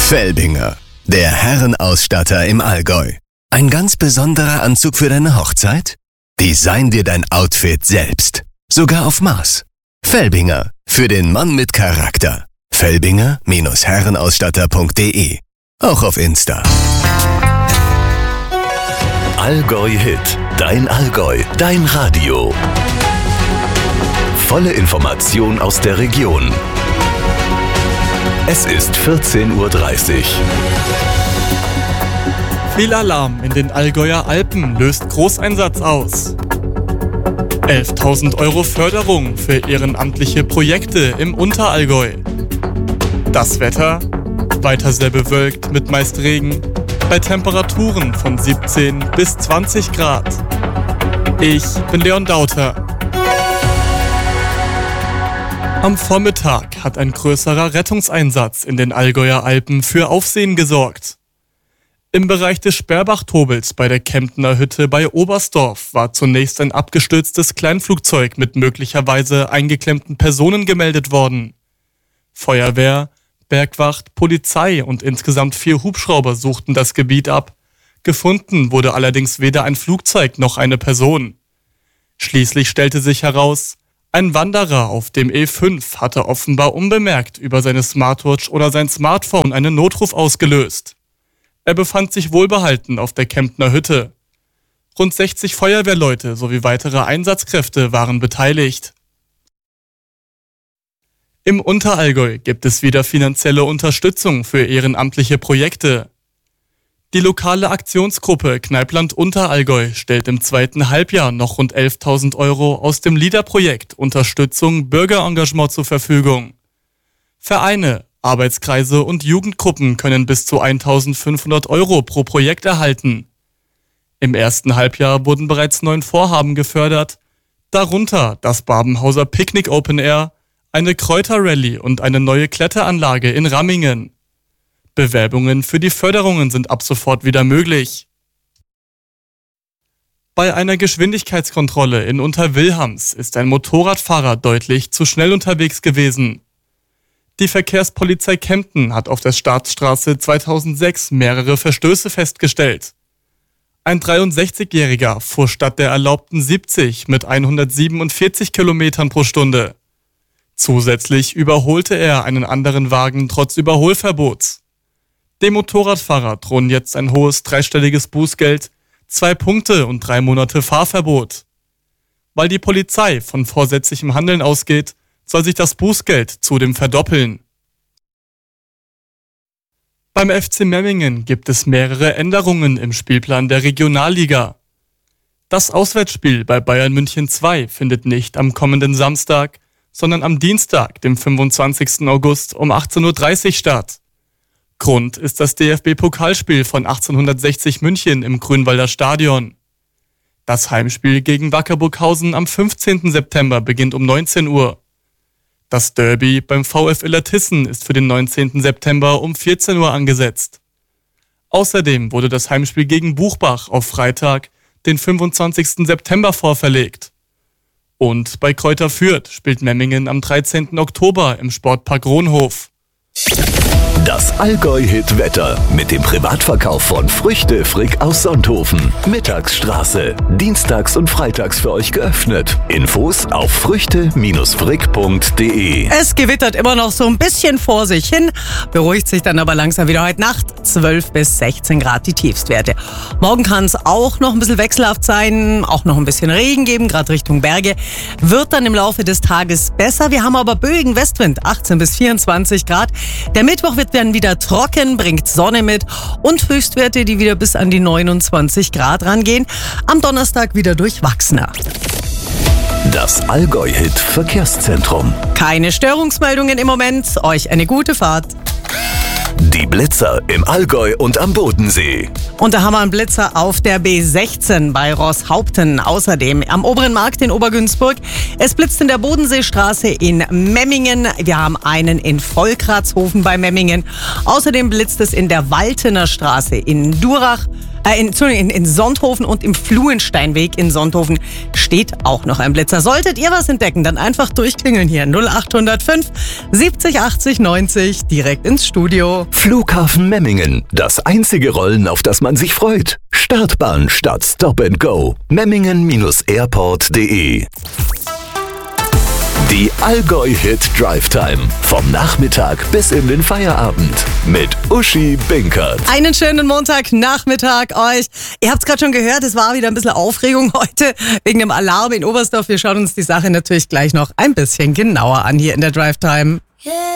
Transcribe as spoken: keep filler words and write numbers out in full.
Felbinger, der Herrenausstatter im Allgäu. Ein ganz besonderer Anzug für deine Hochzeit? Design dir dein Outfit selbst. Sogar auf Maß. Felbinger, für den Mann mit Charakter. Felbinger Herrenausstatter punkt de. Auch auf Insta. Allgäu Hit. Dein Allgäu. Dein Radio. Volle Information aus der Region. Es ist vierzehn Uhr dreißig. Viel Alarm in den Allgäuer Alpen löst Großeinsatz aus. elftausend Euro Förderung für ehrenamtliche Projekte im Unterallgäu. Das Wetter? Weiter sehr bewölkt mit meist Regen, bei Temperaturen von siebzehn bis zwanzig Grad. Ich bin Leon Dauter. Am Vormittag hat ein größerer Rettungseinsatz in den Allgäuer Alpen für Aufsehen gesorgt. Im Bereich des Sperrbach-Tobels bei der Kemptner Hütte bei Oberstdorf war zunächst ein abgestürztes Kleinflugzeug mit möglicherweise eingeklemmten Personen gemeldet worden. Feuerwehr, Bergwacht, Polizei und insgesamt vier Hubschrauber suchten das Gebiet ab. Gefunden wurde allerdings weder ein Flugzeug noch eine Person. Schließlich stellte sich heraus, ein Wanderer auf dem E fünf hatte offenbar unbemerkt über seine Smartwatch oder sein Smartphone einen Notruf ausgelöst. Er befand sich wohlbehalten auf der Kemptner Hütte. Rund sechzig Feuerwehrleute sowie weitere Einsatzkräfte waren beteiligt. Im Unterallgäu gibt es wieder finanzielle Unterstützung für ehrenamtliche Projekte. Die lokale Aktionsgruppe Kneipland Unterallgäu stellt im zweiten Halbjahr noch rund elftausend Euro aus dem LEADER-Projekt Unterstützung Bürgerengagement zur Verfügung. Vereine, Arbeitskreise und Jugendgruppen können bis zu eintausendfünfhundert Euro pro Projekt erhalten. Im ersten Halbjahr wurden bereits neun Vorhaben gefördert, darunter das Babenhauser Picknick Open Air, eine Kräuterrallye und eine neue Kletteranlage in Rammingen. Bewerbungen für die Förderungen sind ab sofort wieder möglich. Bei einer Geschwindigkeitskontrolle in Unterwilhams ist ein Motorradfahrer deutlich zu schnell unterwegs gewesen. Die Verkehrspolizei Kempten hat auf der Staatsstraße zweitausendsechs mehrere Verstöße festgestellt. Ein dreiundsechzigjähriger fuhr statt der erlaubten siebzig mit hundertsiebenundvierzig Kilometern pro Stunde. Zusätzlich überholte er einen anderen Wagen trotz Überholverbots. Dem Motorradfahrer drohen jetzt ein hohes dreistelliges Bußgeld, zwei Punkte und drei Monate Fahrverbot. Weil die Polizei von vorsätzlichem Handeln ausgeht, soll sich das Bußgeld zudem verdoppeln. Beim F C Memmingen gibt es mehrere Änderungen im Spielplan der Regionalliga. Das Auswärtsspiel bei Bayern München zwei findet nicht am kommenden Samstag, sondern am Dienstag, dem fünfundzwanzigsten August um achtzehn Uhr dreißig statt. Grund ist das D F B-Pokalspiel von achtzehnhundertsechzig München im Grünwalder Stadion. Das Heimspiel gegen Wacker Burghausen am fünfzehnten September beginnt um neunzehn Uhr. Das Derby beim VfL Illertissen ist für den neunzehnten September um vierzehn Uhr angesetzt. Außerdem wurde das Heimspiel gegen Buchbach auf Freitag, den fünfundzwanzigsten September vorverlegt. Und bei Kräuter Fürth spielt Memmingen am dreizehnten Oktober im Sportpark Rohnhof. Das Allgäu-Hit-Wetter mit dem Privatverkauf von Früchte Frick aus Sonthofen. Mittagsstraße. Dienstags und freitags für euch geöffnet. Infos auf früchte frick punkt de. Es gewittert immer noch so ein bisschen vor sich hin, beruhigt sich dann aber langsam wieder heute Nacht. zwölf bis sechzehn Grad die Tiefstwerte. Morgen kann es auch noch ein bisschen wechselhaft sein, auch noch ein bisschen Regen geben, gerade Richtung Berge. Wird dann im Laufe des Tages besser. Wir haben aber böigen Westwind, achtzehn bis vierundzwanzig Grad. Der Mittwoch wird dann wieder trocken, bringt Sonne mit und Höchstwerte, die wieder bis an die neunundzwanzig Grad rangehen. Am Donnerstag wieder durchwachsener. Das Allgäu-Hit Verkehrszentrum. Keine Störungsmeldungen im Moment. Euch eine gute Fahrt. Die Blitzer im Allgäu und am Bodensee. Und da haben wir einen Blitzer auf der B sechzehn bei Roßhaupten. Außerdem am Oberen Markt in Obergünzburg. Es blitzt in der Bodenseestraße in Memmingen. Wir haben einen in Volkratshofen bei Memmingen. Außerdem blitzt es in der Waltener Straße in Durach. Äh, in, Entschuldigung, in, in Sonthofen und im Fluensteinweg in Sonthofen steht auch noch ein Blitzer. Solltet ihr was entdecken, dann einfach durchklingeln hier. null acht null fünf siebzig achtzig neunzig direkt ins Studio. Flughafen Memmingen. Das einzige Rollen, auf das man sich freut. Startbahn statt Stop and Go. Memmingen Airport punkt de. Die Allgäu-Hit Drive Time. Vom Nachmittag bis in den Feierabend. Mit Uschi Binkert. Einen schönen Montagnachmittag euch. Ihr habt es gerade schon gehört, es war wieder ein bisschen Aufregung heute wegen dem Alarm in Oberstdorf. Wir schauen uns die Sache natürlich gleich noch ein bisschen genauer an hier in der Drive Time. Yeah.